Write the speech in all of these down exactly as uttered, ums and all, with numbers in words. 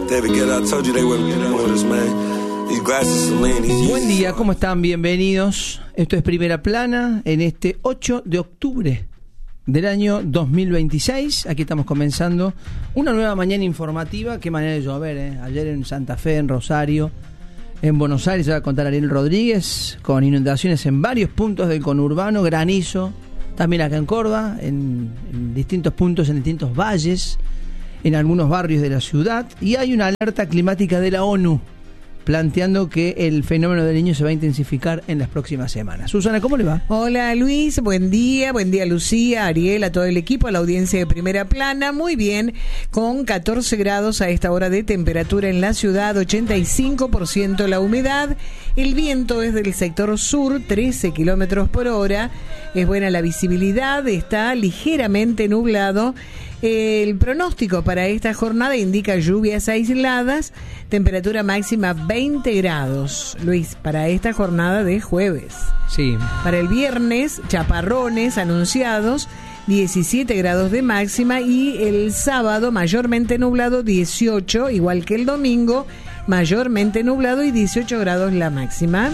David Guetta, I told you they wouldn't be with us, man. These glasses Celine, these Buen día, ¿cómo están? Bienvenidos. Esto es Primera Plana en este ocho de octubre del año dos mil veintiséis. Aquí estamos comenzando una nueva mañana informativa. Qué manera de llover, ¿eh? Ayer en Santa Fe, en Rosario, en Buenos Aires, se va a contar Ariel Rodríguez, con inundaciones en varios puntos del conurbano, granizo, también acá en Córdoba, en, en distintos puntos, en distintos valles, en algunos barrios de la ciudad, y hay una alerta climática de la ONU planteando que el fenómeno del Niño se va a intensificar en las próximas semanas. Susana, ¿cómo le va? Hola Luis, buen día, buen día Lucía, Ariel, a todo el equipo, a la audiencia de Primera Plana. Muy bien, con catorce grados a esta hora de temperatura en la ciudad, ochenta y cinco por ciento la humedad, el viento es del sector sur, trece kilómetros por hora, es buena la visibilidad, está ligeramente nublado. El pronóstico para esta jornada indica lluvias aisladas, temperatura máxima veinte grados, Luis, para esta jornada de jueves. Sí. Para el viernes, chaparrones anunciados, diecisiete grados de máxima, y el sábado mayormente nublado, dieciocho, igual que el domingo, mayormente nublado y dieciocho grados la máxima.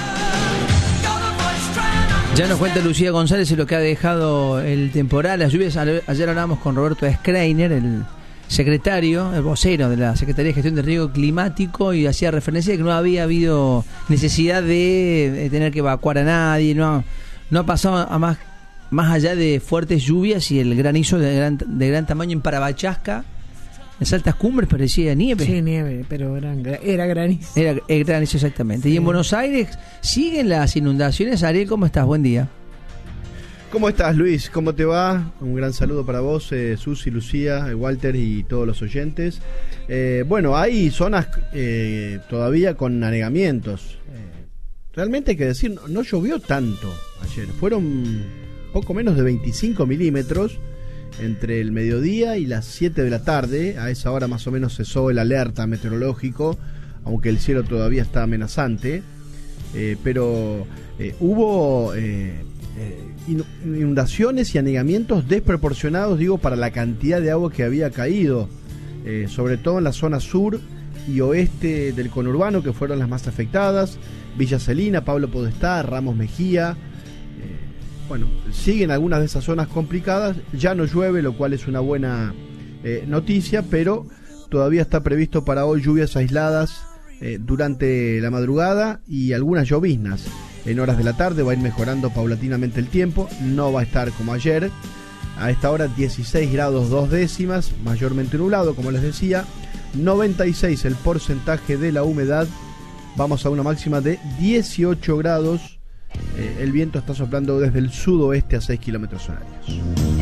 Ya nos cuenta Lucía González lo que ha dejado el temporal, las lluvias. Ayer hablábamos con Roberto Schreiner, el secretario, el vocero de la Secretaría de Gestión de Riesgo Climático, y hacía referencia de que no había habido necesidad de, de tener que evacuar a nadie, no, no ha pasado a más, más allá de fuertes lluvias y el granizo de gran, de gran tamaño en Parabachasca. En Altas Cumbres parecía nieve. Sí, nieve, pero era, era granizo. Era, era granizo, exactamente. Sí. Y en Buenos Aires siguen las inundaciones. Ariel, ¿cómo estás? Buen día. ¿Cómo estás, Luis? ¿Cómo te va? Un gran saludo para vos, eh, Susi, Lucía, Walter y todos los oyentes. Eh, bueno, hay zonas eh, todavía con anegamientos. Eh, realmente hay que decir, no, no llovió tanto ayer. Fueron poco menos de veinticinco milímetros. Entre el mediodía y las siete de la tarde, a esa hora más o menos cesó el alerta meteorológico, aunque el cielo todavía está amenazante, eh, pero eh, hubo eh, eh, inundaciones y anegamientos desproporcionados, digo, para la cantidad de agua que había caído, eh, sobre todo en la zona sur y oeste del conurbano, que fueron las más afectadas: Villa Celina, Pablo Podestá, Ramos Mejía. Bueno, siguen algunas de esas zonas complicadas, ya no llueve, lo cual es una buena eh, noticia, pero todavía está previsto para hoy lluvias aisladas eh, durante la madrugada y algunas lloviznas en horas de la tarde. Va a ir mejorando paulatinamente el tiempo, no va a estar como ayer. A esta hora dieciséis grados dos décimas, mayormente nublado, como les decía, noventa y seis el porcentaje de la humedad, vamos a una máxima de dieciocho grados. Eh, el viento está soplando desde el sudoeste a seis kilómetros horarios.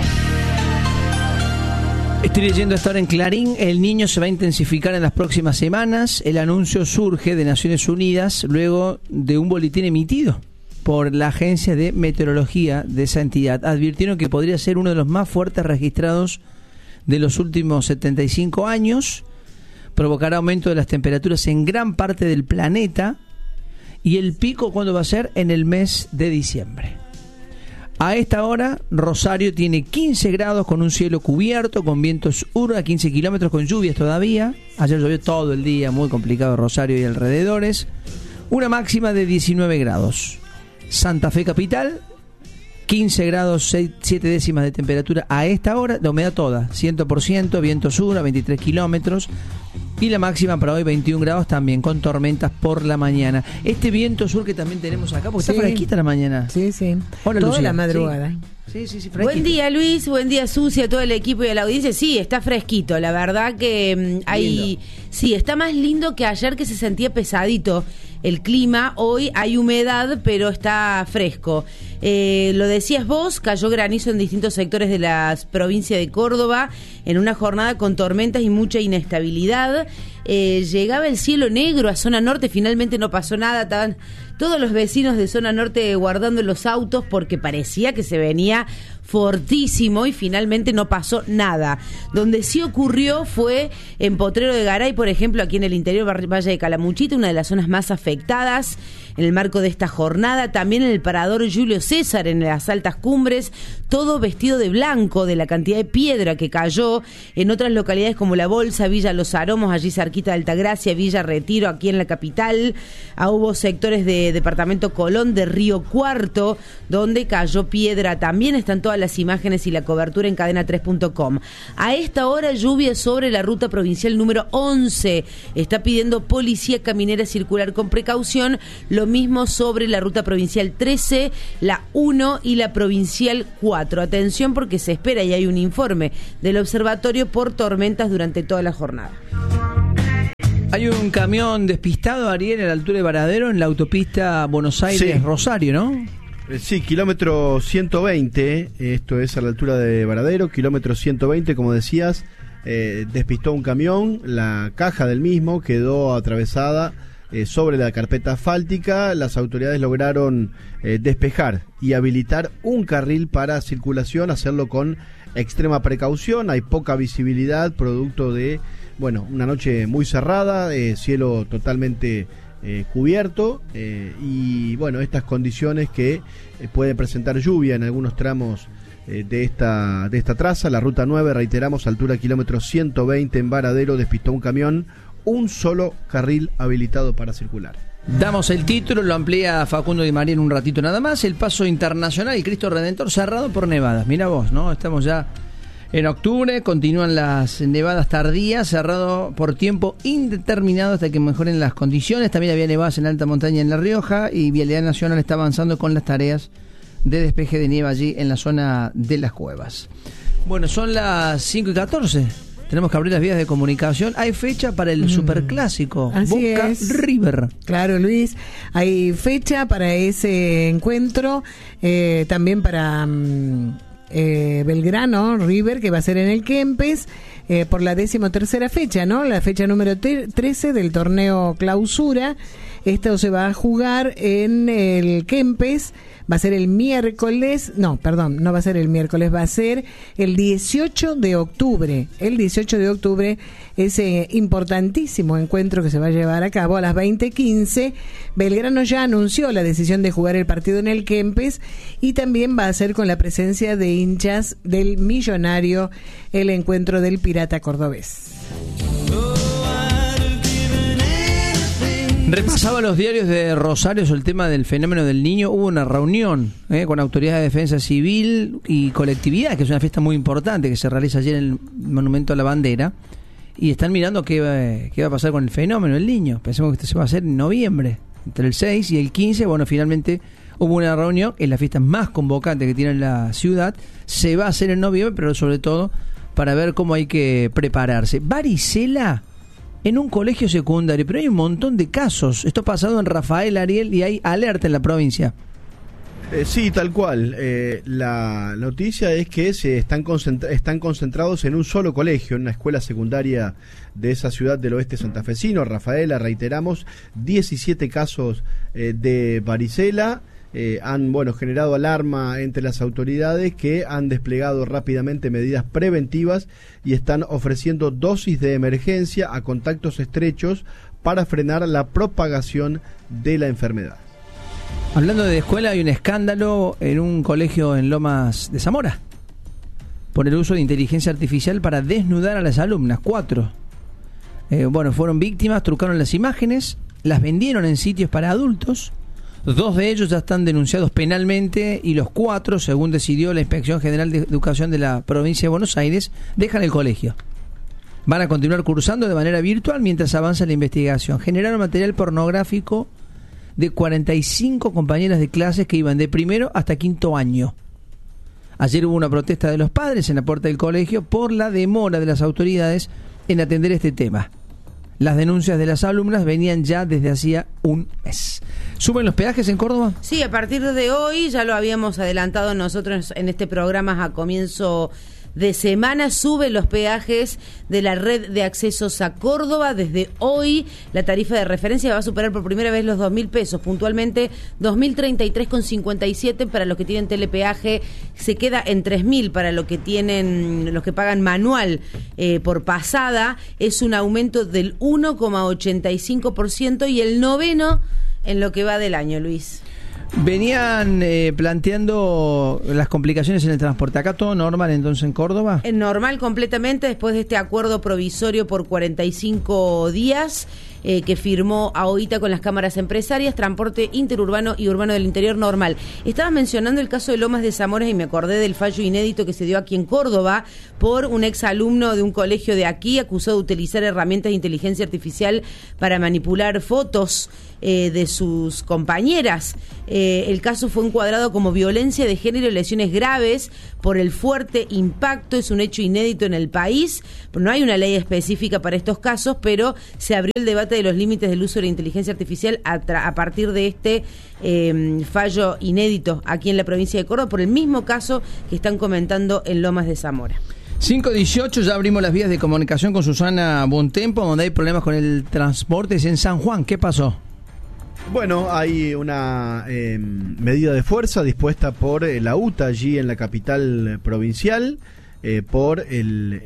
Estoy leyendo hasta ahora en Clarín: el Niño se va a intensificar en las próximas semanas. El anuncio surge de Naciones Unidas luego de un boletín emitido por la Agencia de Meteorología de esa entidad. Advirtieron que podría ser uno de los más fuertes registrados de los últimos setenta y cinco años. Provocará aumento de las temperaturas en gran parte del planeta. Y el pico, ¿cuándo va a ser? En el mes de diciembre. A esta hora, Rosario tiene quince grados con un cielo cubierto, con vientos sur a quince kilómetros, con lluvias todavía. Ayer llovió todo el día, muy complicado Rosario y alrededores. Una máxima de diecinueve grados. Santa Fe capital, quince grados, seis, siete décimas de temperatura a esta hora. La humedad toda, cien por ciento, viento sur a veintitrés kilómetros. Y la máxima para hoy veintiún grados también, con tormentas por la mañana. Este viento sur que también tenemos acá, porque sí, está fresquita la mañana. Sí, sí. Hola, toda Lucía. La madrugada. Sí, sí, sí, sí, buen día, Luis, buen día, Susi, a todo el equipo y a la audiencia. Sí, está fresquito, la verdad que hay... Lindo. Sí, está más lindo que ayer, que se sentía pesadito el clima. Hoy hay humedad, pero está fresco. Eh, lo decías vos, cayó granizo en distintos sectores de la provincia de Córdoba en una jornada con tormentas y mucha inestabilidad. Eh, llegaba el cielo negro a zona norte, finalmente no pasó nada, estaban todos los vecinos de zona norte guardando los autos porque parecía que se venía fortísimo y finalmente no pasó nada. Donde sí ocurrió fue en Potrero de Garay, por ejemplo, aquí en el interior Valle de Calamuchita, una de las zonas más afectadas en el marco de esta jornada. También en el Parador Julio César, en las altas cumbres, todo vestido de blanco de la cantidad de piedra que cayó. En otras localidades como La Bolsa, Villa Los Aromos, allí cerquita de Altagracia, Villa Retiro, aquí en la capital. Ah, hubo sectores de Departamento Colón, de Río Cuarto, donde cayó piedra. También están todas las imágenes y la cobertura en cadena tres punto com. A esta hora, lluvia sobre la ruta provincial número once. Está pidiendo policía caminera circular con precaución. Lo mismo sobre la ruta provincial trece, la uno y la provincial cuatro. Atención porque se espera y hay un informe del observatorio por tormentas durante toda la jornada. Hay un camión despistado, Ariel, a la altura de Varadero, en la autopista Buenos Aires-Rosario, ¿no? Sí, kilómetro ciento veinte, esto es a la altura de Varadero, kilómetro ciento veinte, como decías, eh, despistó un camión, la caja del mismo quedó atravesada eh, sobre la carpeta asfáltica. Las autoridades lograron eh, despejar y habilitar un carril para circulación, hacerlo con extrema precaución. Hay poca visibilidad, producto de, bueno, una noche muy cerrada, eh, cielo totalmente Eh, cubierto eh, y bueno, estas condiciones que eh, puede presentar lluvia en algunos tramos eh, de esta de esta traza. La ruta nueve, reiteramos, altura kilómetro ciento veinte en Varadero, despistó un camión, un solo carril habilitado para circular. Damos el título, lo amplía Facundo Di María en un ratito nada más. El paso internacional y Cristo Redentor cerrado por nevadas. Mira vos, ¿no? Estamos ya en octubre, continúan las nevadas tardías, cerrado por tiempo indeterminado hasta que mejoren las condiciones. También había nevadas en alta montaña en La Rioja y Vialidad Nacional está avanzando con las tareas de despeje de nieve allí en la zona de las cuevas. Bueno, son las cinco y catorce. Tenemos que abrir las vías de comunicación. Hay fecha para el mm. superclásico Boca es. River. Claro, Luis. Hay fecha para ese encuentro. Eh, también para... Um, Eh, Belgrano River, que va a ser en el Kempes eh, por la decimotercera fecha, ¿no? La fecha número trece del torneo clausura. Esto se va a jugar en el Kempes. Va a ser el miércoles, no, perdón, no va a ser el miércoles, va a ser el dieciocho de octubre. El dieciocho de octubre, ese importantísimo encuentro que se va a llevar a cabo a las veinte quince. Belgrano ya anunció la decisión de jugar el partido en el Kempes y también va a ser con la presencia de hinchas del Millonario el encuentro del Pirata Cordobés. Repasaba los diarios de Rosario sobre el tema del fenómeno del niño. Hubo una reunión eh, con autoridades de defensa civil y colectividad, que es una fiesta muy importante que se realiza allí en el Monumento a la Bandera, y están mirando qué va, qué va a pasar con el fenómeno del niño. Pensemos que esto se va a hacer en noviembre, entre el seis y el quince. Bueno, finalmente hubo una reunión, es la fiesta más convocante que tiene la ciudad. Se va a hacer en noviembre, pero sobre todo para ver cómo hay que prepararse. Varicela en un colegio secundario, pero hay un montón de casos. Esto ha pasado en Rafael, Ariel, y hay alerta en la provincia. Eh, sí, tal cual. Eh, la noticia es que se están, concentra- están concentrados en un solo colegio, en una escuela secundaria de esa ciudad del oeste santafesino, Rafaela, reiteramos, diecisiete casos eh, de varicela. Eh, han bueno generado alarma entre las autoridades, que han desplegado rápidamente medidas preventivas y están ofreciendo dosis de emergencia a contactos estrechos para frenar la propagación de la enfermedad. Hablando de escuela, hay un escándalo en un colegio en Lomas de Zamora por el uso de inteligencia artificial para desnudar a las alumnas. Cuatro eh, bueno, fueron víctimas, trucaron las imágenes, las vendieron en sitios para adultos. Dos de ellos ya están denunciados penalmente y los cuatro, según decidió la Inspección General de Educación de la provincia de Buenos Aires, dejan el colegio. Van a continuar cursando de manera virtual mientras avanza la investigación. Generaron material pornográfico de cuarenta y cinco compañeras de clases que iban de primero hasta quinto año. Ayer hubo una protesta de los padres en la puerta del colegio por la demora de las autoridades en atender este tema. Las denuncias de las alumnas venían ya desde hacía un mes. ¿Suben los peajes en Córdoba? Sí, a partir de hoy, ya lo habíamos adelantado nosotros en este programa a comienzo de semana suben los peajes de la red de accesos a Córdoba. Desde hoy la tarifa de referencia va a superar por primera vez los dos mil pesos, puntualmente dos mil treinta y tres con cincuenta y siete para los que tienen telepeaje, se queda en tres mil para los que tienen, los que pagan manual eh, por pasada. Es un aumento del uno coma ochenta y cinco por ciento y el noveno en lo que va del año, Luis. Venían eh, planteando las complicaciones en el transporte. ¿Acá todo normal entonces en Córdoba? Es normal completamente después de este acuerdo provisorio por cuarenta y cinco días eh, que firmó AOITA con las cámaras empresarias, transporte interurbano y urbano del interior normal. Estabas mencionando el caso de Lomas de Zamora y me acordé del fallo inédito que se dio aquí en Córdoba por un exalumno de un colegio de aquí acusado de utilizar herramientas de inteligencia artificial para manipular fotos eh, de sus compañeras. Eh, el caso fue encuadrado como violencia de género y lesiones graves por el fuerte impacto. Es un hecho inédito en el país. No hay una ley específica para estos casos, pero se abrió el debate de los límites del uso de la inteligencia artificial a, tra- a partir de este eh, fallo inédito aquí en la provincia de Córdoba por el mismo caso que están comentando en Lomas de Zamora. cinco dieciocho, ya abrimos las vías de comunicación con Susana Bontempo, donde hay problemas con el transporte. Es en San Juan. ¿Qué pasó? Bueno, hay una eh, medida de fuerza dispuesta por eh, la U T A allí en la capital provincial eh, por el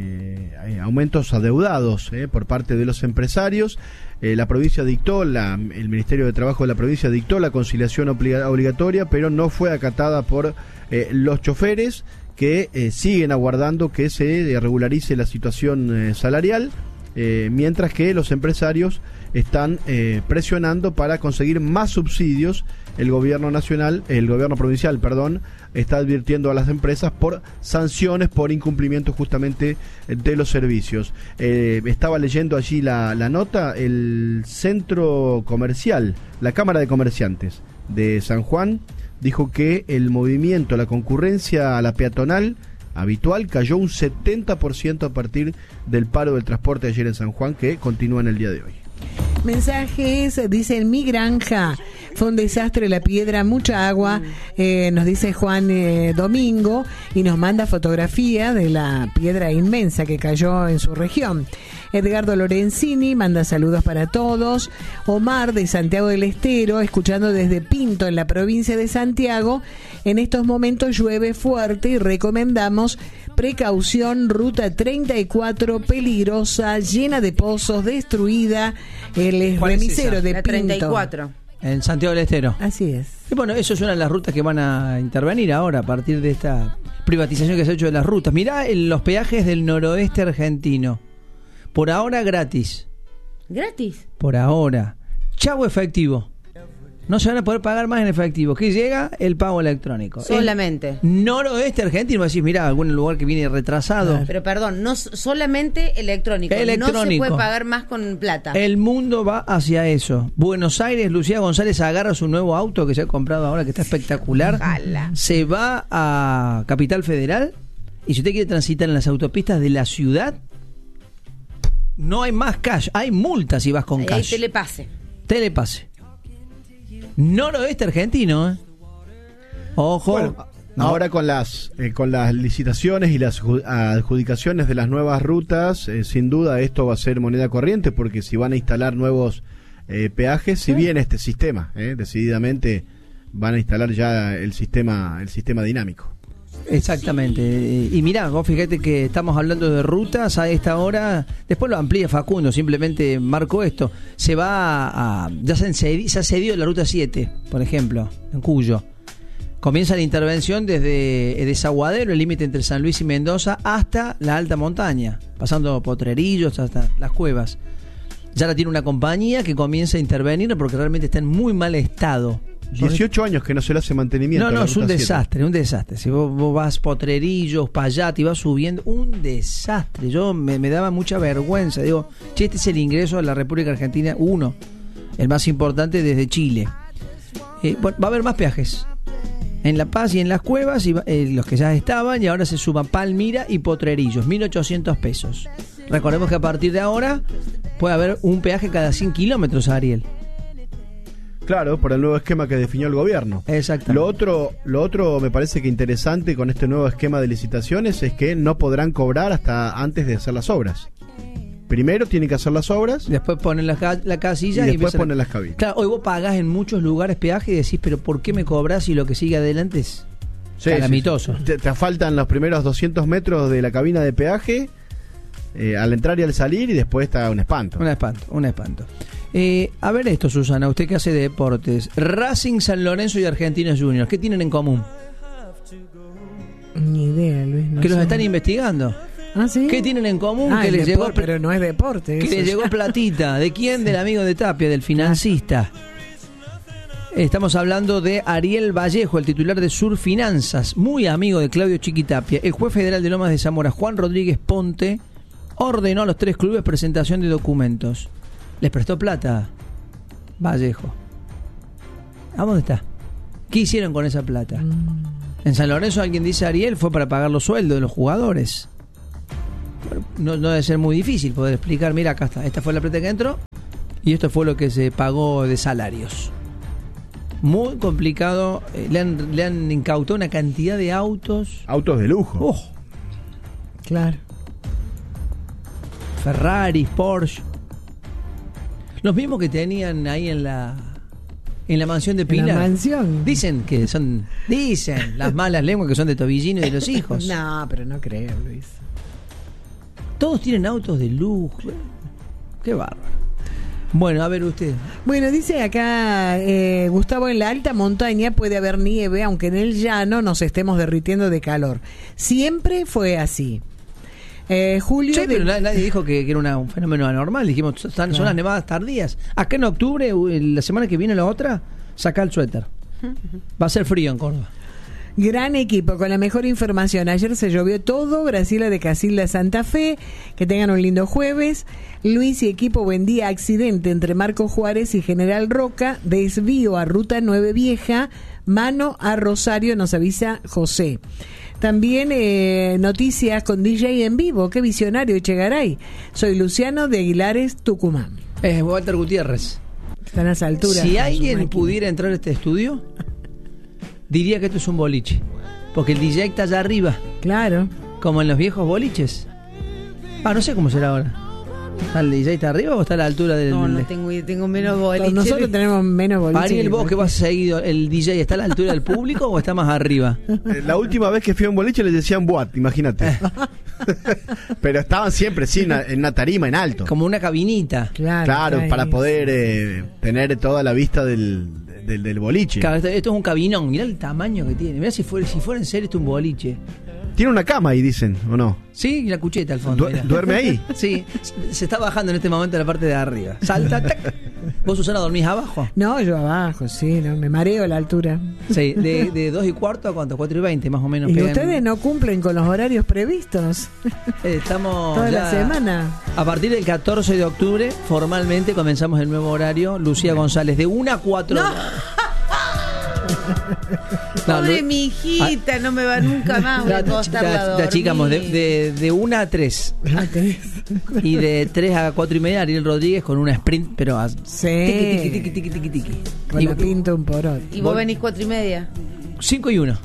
eh, aumentos adeudados eh, por parte de los empresarios. Eh, la provincia dictó, la, el Ministerio de Trabajo de la provincia dictó la conciliación obliga, obligatoria, pero no fue acatada por eh, los choferes que eh, siguen aguardando que se regularice la situación eh, salarial, eh, mientras que los empresarios están eh, presionando para conseguir más subsidios. El gobierno nacional, el gobierno provincial, perdón, está advirtiendo a las empresas por sanciones por incumplimiento justamente de los servicios. Eh, estaba leyendo allí la, la nota, el centro comercial, la Cámara de Comerciantes de San Juan, dijo que el movimiento, la concurrencia a la peatonal habitual cayó un setenta por ciento a partir del paro del transporte ayer en San Juan, que continúa en el día de hoy. Mensajes, dicen mi granja, fue un desastre la piedra, mucha agua, eh, nos dice Juan eh, Domingo y nos manda fotografía de la piedra inmensa que cayó en su región. Edgardo Lorenzini manda saludos para todos. Omar de Santiago del Estero, escuchando desde Pinto en la provincia de Santiago. En estos momentos llueve fuerte y recomendamos precaución, ruta treinta y cuatro peligrosa, llena de pozos, destruida. El remisero es de La Pinto. treinta y cuatro. En Santiago del Estero. Así es. Y bueno, eso es una de las rutas que van a intervenir ahora a partir de esta privatización que se ha hecho de las rutas. Mirá en los peajes del noroeste argentino. Por ahora gratis. ¿Gratis? Por ahora. Chavo efectivo. No se van a poder pagar más en efectivo. ¿Qué llega? El pago electrónico. Solamente. El noroeste argentino, va a decir, mirá, algún lugar que viene retrasado. Claro. Pero perdón, no solamente electrónico. Electrónico. No se puede pagar más con plata. El mundo va hacia eso. Buenos Aires, Lucía González agarra su nuevo auto que se ha comprado ahora, que está espectacular. Ojalá. Se va a Capital Federal y si usted quiere transitar en las autopistas de la ciudad, no hay más cash, hay multas si vas con Ahí cash. telepase. Telepase. Noroeste argentino, ¿eh? Ojo. Bueno, No. ahora con las eh, con las licitaciones y las ju- adjudicaciones de las nuevas rutas, eh, sin duda esto va a ser moneda corriente, porque si van a instalar nuevos eh, peajes, si bien este sistema, eh, decididamente van a instalar ya el sistema el sistema dinámico. Exactamente. Y mirá, vos fíjate que estamos hablando de rutas a esta hora. Después lo amplía Facundo, simplemente marco esto. Se va a. Ya se, encedi- se ha cedido la ruta siete, por ejemplo, en Cuyo. Comienza la intervención desde Desaguadero, el límite entre San Luis y Mendoza, hasta la alta montaña, pasando Potrerillos hasta las cuevas. Ya la tiene una compañía que comienza a intervenir porque realmente está en muy mal estado. dieciocho años que no se le hace mantenimiento. No, a la no, es un ruta siete. desastre, un desastre. Si vos, vos vas Potrerillos, Payati, vas subiendo, un desastre. Yo me, me daba mucha vergüenza. Digo, che, este es el ingreso a la República Argentina uno, el más importante desde Chile. Eh, bueno, va a haber más peajes en La Paz y en las cuevas, y va, eh, los que ya estaban, y ahora se suman Palmira y Potrerillos, mil ochocientos pesos. Recordemos que a partir de ahora puede haber un peaje cada cien kilómetros, Ariel. Claro, por el nuevo esquema que definió el gobierno. Exactamente. Lo otro, lo otro me parece que interesante con este nuevo esquema de licitaciones es que no podrán cobrar hasta antes de hacer las obras. Primero tienen que hacer las obras. Después ponen la, ca- la casilla Y y, después empiezan a- ponen las cabinas. Claro, hoy vos pagás en muchos lugares peaje y decís, pero ¿por qué me cobras si lo que sigue adelante es Sí, calamitoso? sí, sí. Te, te faltan los primeros doscientos metros de la cabina de peaje eh, al entrar y al salir, y después está un espanto. Un espanto, un espanto. Eh, a ver esto, Susana, usted que hace deportes. Racing, San Lorenzo y Argentinos Juniors, ¿qué tienen en común? Ni idea, Luis. No Que los sé. están investigando. ¿Ah, sí? ¿Qué tienen en común? Ah, que el les llegó, depor- pero no es deporte. que eso les ya. llegó platita. ¿De quién? Del amigo de Tapia, del financista. Estamos hablando de Ariel Vallejo, el titular de Sur Finanzas, muy amigo de Claudio Chiquitapia. El juez federal de Lomas de Zamora, Juan Rodríguez Ponte, ordenó a los tres clubes presentación de documentos. Les prestó plata Vallejo. ¿A dónde está? ¿Qué hicieron con esa plata? Mm. En San Lorenzo alguien dice, Ariel, fue para pagar los sueldos de los jugadores. Bueno, no, no debe ser muy difícil poder explicar, mira, acá está, esta fue la plata que entró y esto fue lo que se pagó de salarios. Muy complicado, eh, le, han, le han incautado una cantidad de autos. Autos de lujo. Oh, Claro. Ferraris, Porsche. Los mismos que tenían ahí en la en la mansión de En Pilar. la mansión. Dicen que son, dicen las malas lenguas que son de Tobillino y de los hijos. No, pero no creo, Luis. Todos tienen autos de lujo. Qué bárbaro. Bueno, a ver usted. Bueno, dice acá eh, Gustavo, en la alta montaña puede haber nieve, aunque en el llano nos estemos derritiendo de calor. Siempre fue así. Eh, Julio... Sí, de- pero na- nadie dijo que, que era una- un fenómeno anormal. Dijimos, son, son Claro. las nevadas tardías. Acá en octubre, u- la semana que viene la otra, saca el suéter. Va a ser frío en Córdoba. Gran equipo, con la mejor información. Ayer se llovió todo. Graciela de Casilda, Santa Fe. Que tengan un lindo jueves. Luis y equipo, buen día. Accidente entre Marco Juárez y General Roca. Desvío a Ruta nueve Vieja. Mano a Rosario, nos avisa José. También eh, noticias con D J en vivo. Qué visionario, Echegaray. Soy Luciano de Aguilares, Tucumán. Es Walter Gutiérrez. Están a esa altura. Si con su alguien máquina. pudiera entrar a este estudio, diría que esto es un boliche. Porque el D J está allá arriba, Claro. como en los viejos boliches. Ah, no sé cómo será ahora. ¿El D J está arriba o está a la altura del...? No, no del- tengo, tengo menos boliche. Nosotros tenemos menos boliche. Ariel, vos que vas seguido, ¿el D J está a la altura del público o está más arriba? Eh, La última vez que fui a un boliche les decían boat, imagínate. Pero estaban siempre, sí, en una- en una tarima, en alto. Como una cabinita. Claro, Claro, está para ahí. poder eh, tener toda la vista del, del, del boliche. Claro, esto, esto es un cabinón. Mirá el tamaño que tiene. Mirá si fuera, si fuera en serio esto un boliche. Tiene una cama ahí, dicen, ¿o no? Sí, y la cucheta al fondo. Du- mirá. ¿Duerme ahí? Sí, se está bajando en este momento la parte de arriba. Salta, tac. ¿Vos, Susana, dormís abajo? No, yo abajo, sí, no, me mareo a la altura. Sí, de, de dos y cuarto a cuánto, cuatro y veinte más o menos. Y P M. ustedes no cumplen con los horarios previstos Eh, Estamos toda ya- la semana. A partir del catorce de octubre, formalmente comenzamos el nuevo horario. Lucía González, de una a cuatro. No. No, Pobre Lu- mi hijita, no me va nunca más. Voy a La, acostarla a la- la dormir. chica, de, de, de una a tres. Ah, tenés. Y de tres a cuatro y media, Ariel Rodríguez con una sprint, pero a Sí. tiqui, tiqui, tiqui, tiqui, tiqui, tiqui. Con Y- la pinta un por otro. Y vos venís cuatro y media. Cinco y uno.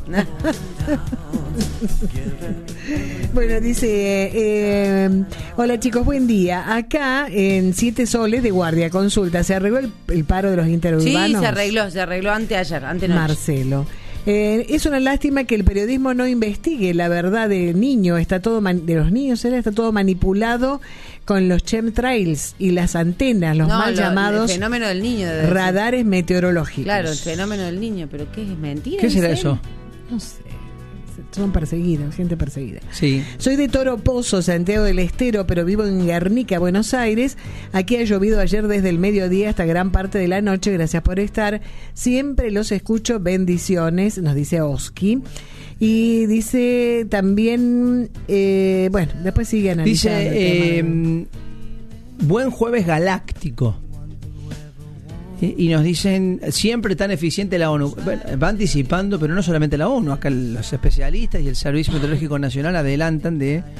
Bueno, dice, eh, hola chicos, buen día. Acá en Siete Soles de Guardia, consulta, ¿se arregló el, el paro de los Sí, interurbanos? se arregló, se arregló anteayer, ante Marcelo. Eh, es una lástima que el periodismo no investigue la verdad del niño, está todo man- de los niños, ¿era? Está todo manipulado con los chemtrails y las antenas, los mal llamados El fenómeno del niño. de- radares meteorológicos. Claro, el fenómeno del niño, pero ¿qué es mentira? ¿Qué ¿En será serio? eso? No sé, son perseguidos, gente perseguida. Sí. Soy de Toro Pozo, Santiago del Estero, pero vivo en Guernica, Buenos Aires. Aquí ha llovido ayer desde el mediodía hasta gran parte de la noche. Gracias por estar. Siempre los escucho. Bendiciones, nos dice Oski. Y dice también, eh, bueno, después sigue analizando. el Dice, tema. eh, buen jueves galáctico. Y y nos dicen, siempre tan eficiente la ONU. Bueno, va anticipando, pero no solamente la ONU. Acá los especialistas y el Servicio Meteorológico Nacional adelantan de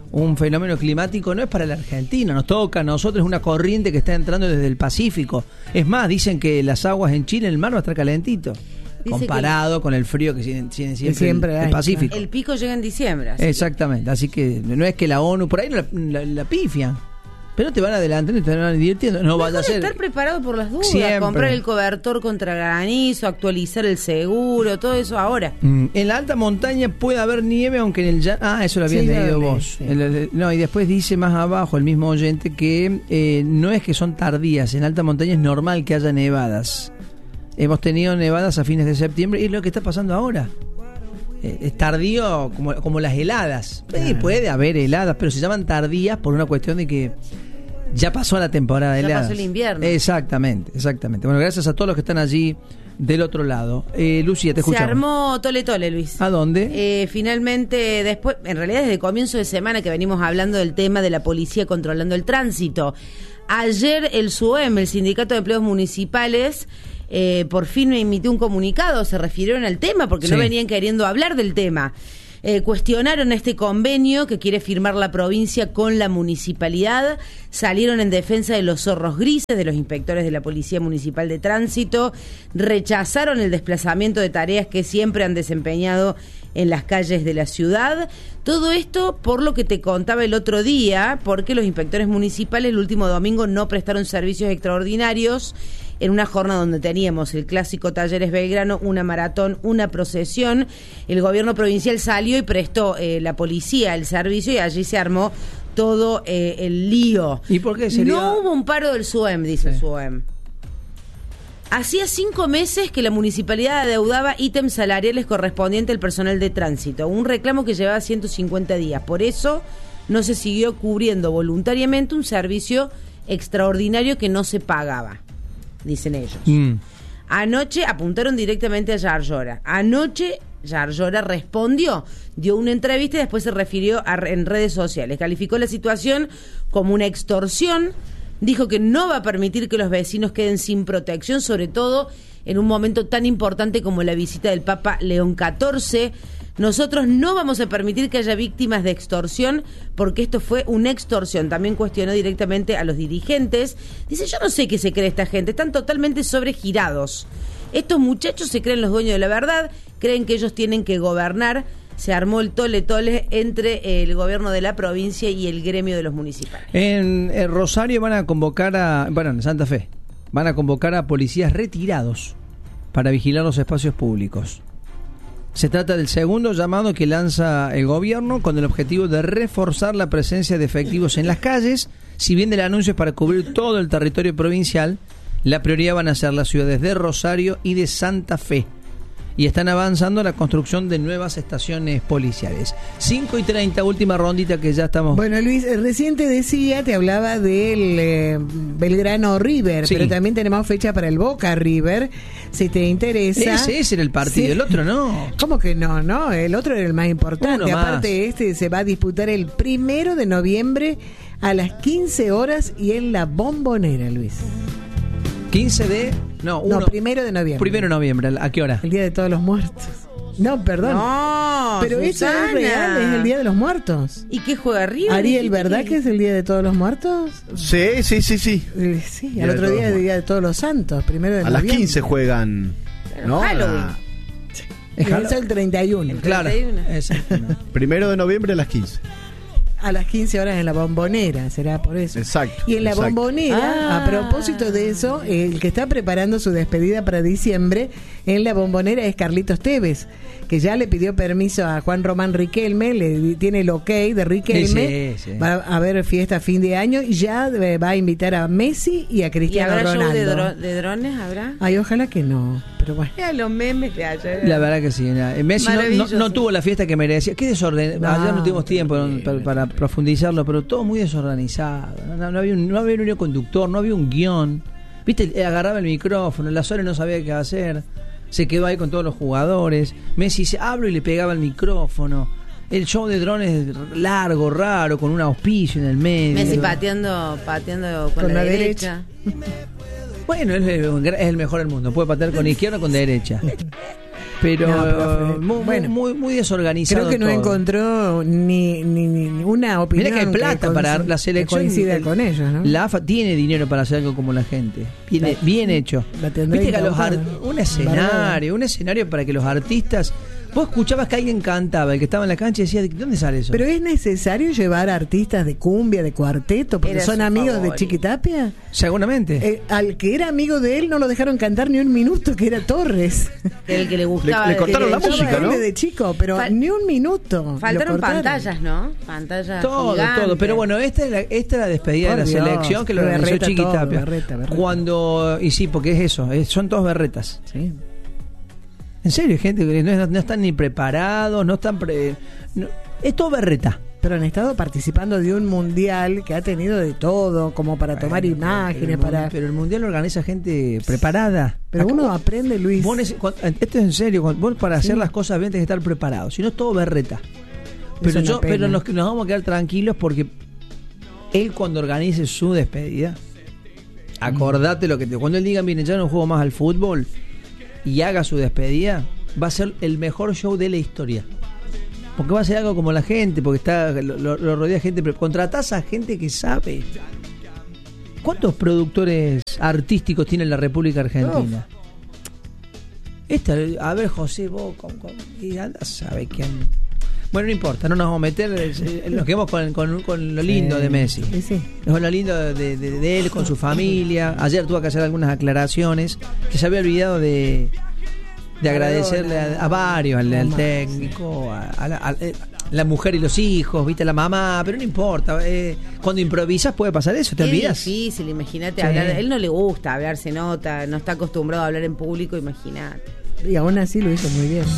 un fenómeno climático, no es para la Argentina, nos toca a nosotros, es una corriente que está entrando desde el Pacífico. Es más, dicen que las aguas en Chile, el mar va a estar calentito, dice comparado que, con el frío que tienen siempre, siempre el, el Pacífico. El pico llega en diciembre. Así Exactamente, que. así que no es que la ONU, por ahí la, la, la pifian. Pero te van adelantando y te van divirtiendo. No vaya a ser. Estar preparado por las dudas. Siempre. Comprar el cobertor contra granizo, actualizar el seguro, todo eso ahora. Mm. En la alta montaña puede haber nieve, aunque en el llano. Ah, eso lo habías sí, leído vos. Sí. El, no, y después dice más abajo el mismo oyente que eh, no es que son tardías. En alta montaña es normal que haya nevadas. Hemos tenido nevadas a fines de septiembre y es lo que está pasando ahora. Eh, es tardío como, como las heladas. Claro. Eh, puede haber heladas, pero se llaman tardías por una cuestión de que ya pasó la temporada de ya heladas. Ya pasó el invierno. Exactamente, exactamente. Bueno, gracias a todos los que están allí del otro lado. Eh, Lucía, te escuchamos. Se armó tole tole, Luis. ¿A dónde? Eh, finalmente, después, en realidad desde el comienzo de semana que venimos hablando del tema de la policía controlando el tránsito. Ayer el SUEM, el Sindicato de Empleados Municipales, eh, por fin emitió un comunicado, se refirieron al tema porque sí. no venían queriendo hablar del tema. Eh, cuestionaron este convenio que quiere firmar la provincia con la municipalidad, salieron en defensa de los zorros grises, de los inspectores de la Policía Municipal de Tránsito, rechazaron el desplazamiento de tareas que siempre han desempeñado en las calles de la ciudad. Todo esto por lo que te contaba el otro día, porque los inspectores municipales el último domingo no prestaron servicios extraordinarios en una jornada donde teníamos el clásico Talleres Belgrano, una maratón, una procesión. El gobierno provincial salió y prestó eh, la policía el servicio y allí se armó todo eh, el lío. ¿Y por qué sería? No hubo un paro del SUEM, dice sí. el SUEM. Hacía cinco meses que la municipalidad adeudaba ítems salariales correspondientes al personal de tránsito, un reclamo que llevaba ciento cincuenta días. Por eso no se siguió cubriendo voluntariamente un servicio extraordinario que no se pagaba, dicen ellos. Mm. Anoche apuntaron directamente a Yarlora. Anoche Yarlora respondió, dio una entrevista y después se refirió a, en redes sociales. Calificó la situación como una extorsión. Dijo que no va a permitir que los vecinos queden sin protección, sobre todo en un momento tan importante como la visita del Papa León catorce. Nosotros no vamos a permitir que haya víctimas de extorsión porque esto fue una extorsión. También cuestionó directamente a los dirigentes. Dice, yo no sé qué se cree esta gente, están totalmente sobregirados. Estos muchachos se creen los dueños de la verdad, creen que ellos tienen que gobernar. Se armó el tole tole entre el gobierno de la provincia y el gremio de los municipales. En, en Rosario van a convocar a, bueno, en Santa Fe, van a convocar a policías retirados para vigilar los espacios públicos. Se trata del segundo llamado que lanza el gobierno con el objetivo de reforzar la presencia de efectivos en las calles. Si bien el anuncio es para cubrir todo el territorio provincial, la prioridad van a ser las ciudades de Rosario y de Santa Fe. Y están avanzando la construcción de nuevas estaciones policiales. cinco y treinta, última rondita que ya estamos... Bueno, Luis, recién te decía, te hablaba del eh, Belgrano River, sí. pero también tenemos fecha para el Boca River, si te interesa. Ese, ese era el partido, sí. el otro no. ¿Cómo que no? no El otro era el más importante. Uno Aparte, más. este se va a disputar el primero de noviembre a las quince horas y en la Bombonera, Luis. quince de... No, uno, no, primero de noviembre. Primero de noviembre, ¿a qué hora? El Día de Todos los Muertos. No, perdón. No, pero Susana. Eso es real, es el Día de los Muertos. ¿Y qué juega River? Ariel, ¿verdad que es el Día de Todos los Muertos? Sí, sí, sí, sí. Eh, sí, al otro día es el Día de Todos los Santos, primero de a noviembre. A las quince juegan, ¿no? Halloween. La... Es Halloween. el treinta y uno. Claro. Exacto. Primero de noviembre a las quince. A las quince horas en la Bombonera, será por eso. Exacto. Y en la exacto. Bombonera, ah. a propósito de eso, el que está preparando su despedida para diciembre en la Bombonera es Carlitos Tevez, que ya le pidió permiso a Juan Román Riquelme, le tiene el ok de Riquelme, sí, sí, sí. va a haber fiesta a fin de año y ya va a invitar a Messi y a Cristiano ¿Y habrá Ronaldo. show de, dro- de drones? ¿Habrá? Ay, ojalá que no, pero bueno. Mira los memes de ayer. La verdad que sí. Messi no, no, no tuvo la fiesta que merecía. Qué desorden. No, Ayer no tuvimos tiempo terrible. para, para profundizarlo, pero todo muy desorganizado. No, no había un, no había un hilo conductor, no había un guión. Viste, agarraba el micrófono, la Suárez no sabía qué hacer. Se quedó ahí con todos los jugadores. Messi se hablo y le pegaba el micrófono. El show de drones largo, raro, con un auspicio en el medio. Messi pateando, pateando con, Con la, la derecha. derecha. Bueno, es el, es el mejor del mundo. Puede patear con izquierda o con derecha. Pero, No, profe. muy, Bueno, muy, muy desorganizado. Creo que no todo. encontró ni, ni, ni una opinión. Mira que hay plata que para coinc- la que selección. coincida el- con ellos, ¿no? La A F A tiene dinero para hacer algo como la gente. Bien, La- bien hecho. la tendrá Viste que a los incautada, ar- ¿no? un escenario, un escenario para que los artistas. Vos escuchabas que alguien cantaba, el que estaba en la cancha y decía, ¿de dónde sale eso? Pero es necesario llevar artistas de cumbia, de cuarteto, porque Era son su amigos favorito. de Chiquitapia. Seguramente. Eh, al que era amigo de él no lo dejaron cantar ni un minuto, que era Torres. El que le gustaba. Le- le cortaron que la le- música, Él ¿no? de chico, pero Fal- ni un minuto. Faltaron Lo cortaron. pantallas, ¿no? Pantallas. Todo, gigantes. todo. Pero bueno, esta es la, esta es la despedida Por de la Dios, selección que lo organizó berreta todo, Chiquitapia. berreta, berreta. Cuando. Y sí, porque es eso, es- son todos berretas. Sí. En serio, gente que no, no están ni preparados, no están. Pre, no- es todo berreta. Pero han estado participando de un mundial que ha tenido de todo, como para tomar Bueno, imágenes, pero el, para. mun- pero el mundial lo organiza gente preparada. Pero Acá- uno aprende, Luis. Vos nece- cuan- esto es en serio, cuan- vos para hacer Sí. las cosas bien tenés que estar preparado, si no es todo berreta. Pero una yo, pena. pero nos, nos vamos a quedar tranquilos porque él cuando organice su despedida, acordate lo que te, cuando él diga, miren, ya no juego más al fútbol y haga su despedida, va a ser el mejor show de la historia. Porque va a ser algo como la gente, porque está lo, lo- lo rodea gente, pero contratás a gente que sabe. ¿Cuántos productores artísticos tiene la República Argentina? Esta, a ver, José, vos, con, con- y anda, sabe quién. Bueno, no importa, no nos vamos a meter, eh, nos quedamos con, con, con lo lindo Sí, de Messi. sí, sí. Con lo lindo de, de- de él, con su familia. Ayer tuvo que hacer algunas aclaraciones, que se había olvidado de, de agradecerle a, a varios, al, al técnico, a, a la, a la mujer y los hijos, viste, a la mamá, pero no importa. Eh, cuando improvisas puede pasar eso, ¿te Es olvidas? difícil, imagínate Sí. hablar. A él no le gusta hablar, se nota, no está acostumbrado a hablar en público, imagínate. Y aún así lo hizo muy bien.